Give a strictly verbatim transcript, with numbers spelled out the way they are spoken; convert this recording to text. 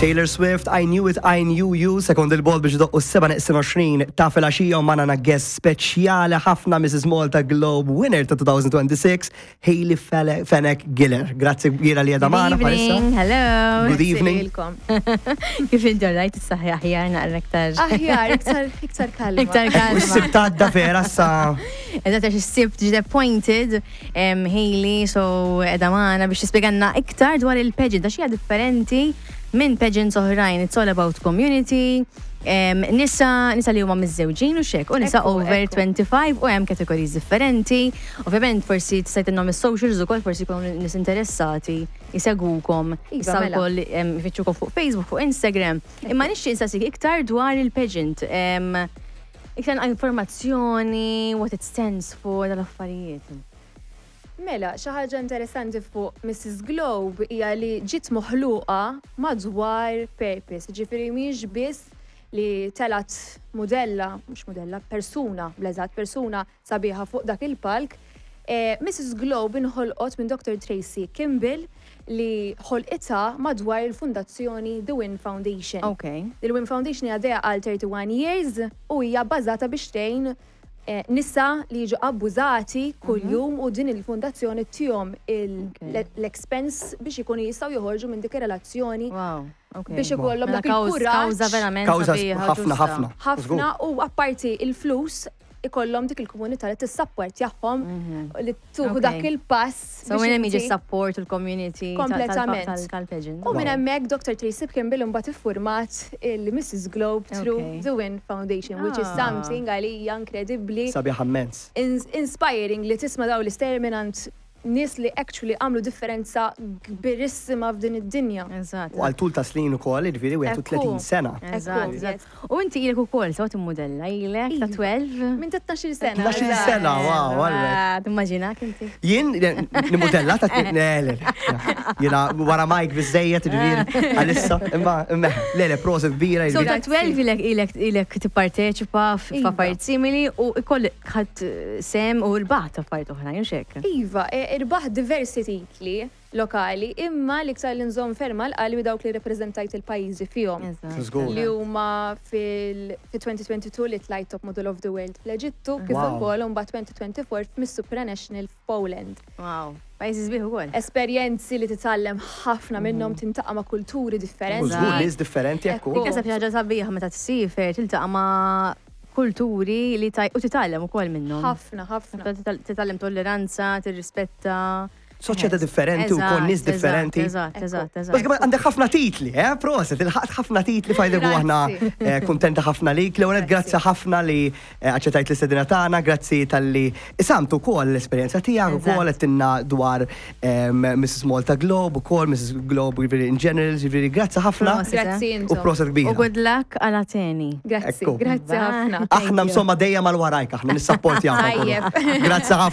Taylor Swift, I Knew It, I Knew You, sekond il-bol biex doqqu s-seba neqsin għoxrin ta' filgħaxija u manana guest speċjali ħafna Missus Malta Globe winner ta' twenty twenty-six, Hayley Fenech Giller. Grazzi Gira li għedha maħna. Good evening, hello. Good evening. Kif inti rajt s-saħja aħjar naqra iktar. Aħjar, iktar kalma. Iktar kalma. U s-sib tadda vera sa. Eżatt għax s-sib ġid appointed Hayley, so edha maħna biex tispjeganna iktar dwar il-pageant, għax hija differenti minn pageants oħrajn. It's all about community. Um, nisa, nisa li huma miż-żewġin u xek, u nisa ekku, over ekku. twenty-five u hemm categories differenti. Ovvjament forsi tsajt inhom is-socials ukoll forsi jkunu nis interessati jsegwukom. Issa wkoll ifittxukom fuq Facebook, fuq Instagram. Imma nixtieq insasik iktar dwar il-pageant. Um, iktar informazzjoni, what it stands for, dal-affarijiet. Mela, xi ħaġa interessanti fuq Missus Globe hija li ġiet moħluqa madwar purpose, ġifieri mhix biss li telat modella, mhux modella, persuna, bleżat persuna sabiħa fuq dak il-palk. Eh, Missus Globe inħolqot minn Doctor Tracy Kimball li ħolqitha madwar il-fundazzjoni The Win Foundation. Okay. The Win Foundation hija dejja għal thirty-one years u hija bbażata biex tgħin Eh, nisa li jiġu abbużati kull-jum u din il-fundazzjoni tihom l-expense biex ikunu jistgħu joħorġu minn dik ir-relazzjoni. Wow. Okay. Biex ikollhom dak il-kuraġġ. Kawża verament Kawża sabiħa ħafna ħafna. Ħafna u apparti il-flus ikollhom dik il-komunità li tissapport jagħhom li tuħu dak il-pass. So minn hemm jiġi support il-community tal-pageant. U minn hemmhekk Doctor Tracy Kimball imbagħad iffurmat il-Missus Globe through The Win Foundation, which is something għalija inkredibbli. Sabiħa immens. Inspiring li tisma' daw l-isterminant nis li actually għamlu differenza kbirissima f'din id-dinja. Eżatt. U għal-tul ta' slin ukoll, ġifieri wieħed u thirty sena. Eżatt. U inti ilek ukoll sewt immodella ilek ta' twelve. Min tnax-il sena. tnax-il sena, wow, għalbek. Timmaġinak inti. Jien nimodella ta' tnejn. Jiena wara Mike biżejjed ġifieri għalissa, imma lele prosa kbira. So ta' twelve ilek ilek tipparteċipa f'affarijiet simili u ikoll ħadd sem u l-baħ ta' affarijiet oħrajn xek. Iva, irbaħ diversi titli lokali, imma li ktar l-nżom ferma l-qalbi dawk li reprezentajt il-pajizi fihom. Li huma fil-twenty twenty-two li tlajt Top Model of the World fl-Eġittu, kif ukoll mbagħad twenty twenty-four Miss Supranational f'Poland. Wow, pajjiżi sbieħ ukoll. Esperjenzi li titgħallem ħafna minnhom tintaqa' ma' kulturi differenti. Żgur nies differenti hekk. Ikasab ħaġa sabiħa meta tissifer tiltaqa' ma' kulturi li taj u titgħallem ukoll minnhom. Ħafna, ħafna. Titgħallem tolleranza, tirrispetta. Soċjetà differenti u kon nies differenti. Eżatt, eżatt, eżatt. Bas għandek ħafna titli, eh? Proset, il-ħaqt ħafna titli fajdebu aħna kuntenta ħafna lik. L-għonet grazzi ħafna li għacċetajt l-istedina tagħna, grazzi tal-li isamtu kol l-esperienza tiegħek ukoll qed tinna dwar Missus Malta Globe ukoll, Missus Globe in general, ġifieri grazzi ħafna. Grazzi u proset kbira. U good luck għal Ateni. Grazzi, grazzi ħafna. Aħna msomma dejja mal-warajk, aħna nissapportjaw. Tajjeb. Grazzi ħafna.